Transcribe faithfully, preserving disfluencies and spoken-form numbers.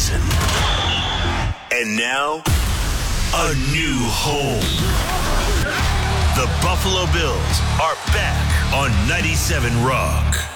season. And now, a new home. The Buffalo Bills are back on ninety-seven Rock.